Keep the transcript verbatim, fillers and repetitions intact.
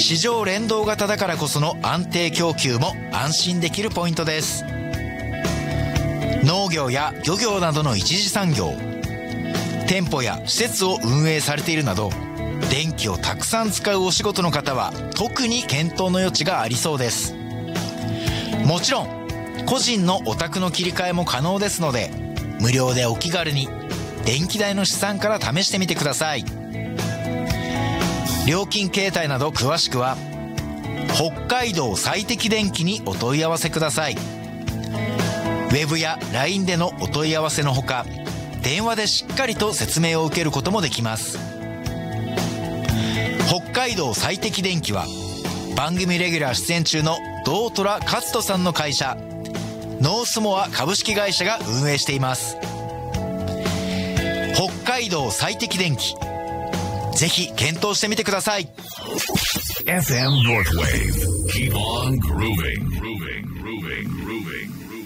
市場連動型だからこその安定供給も安心できるポイントです。農業や漁業などの一次産業、店舗や施設を運営されているなど電気をたくさん使うお仕事の方は特に検討の余地がありそうです。もちろん個人のお宅の切り替えも可能ですので、無料でお気軽に電気代の試算から試してみてください。料金形態など詳しくは北海道最適電気にお問い合わせください。ウェブや ライン でのお問い合わせのほか、電話でしっかりと説明を受けることもできます。北海道最適電気は番組レギュラー出演中の道虎勝人さんの会社ノースモア株式会社が運営しています。北海道最適電気、ぜひ検討してみてください。 エフエム Northwave Keep on grooving, grooving, grooving, grooving, grooving